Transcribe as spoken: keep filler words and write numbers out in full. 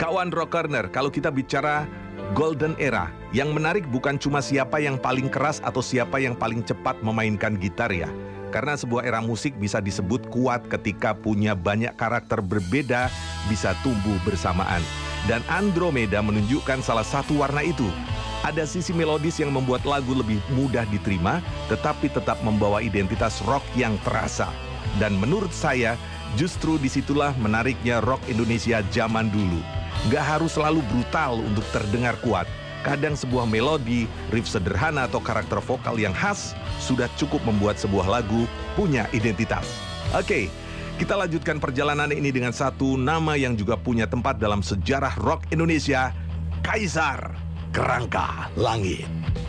Kawan Rock Corner, kalau kita bicara Golden Era, yang menarik bukan cuma siapa yang paling keras atau siapa yang paling cepat memainkan gitar ya. Karena sebuah era musik bisa disebut kuat ketika punya banyak karakter berbeda bisa tumbuh bersamaan. Dan Andromeda menunjukkan salah satu warna itu. Ada sisi melodis yang membuat lagu lebih mudah diterima, tetapi tetap membawa identitas rock yang terasa. Dan menurut saya, justru disitulah menariknya rock Indonesia zaman dulu. Nggak harus selalu brutal untuk terdengar kuat. Kadang sebuah melodi, riff sederhana atau karakter vokal yang khas sudah cukup membuat sebuah lagu punya identitas. Oke, kita lanjutkan perjalanan ini dengan satu nama yang juga punya tempat dalam sejarah rock Indonesia, Kaisar Kerangka Langit.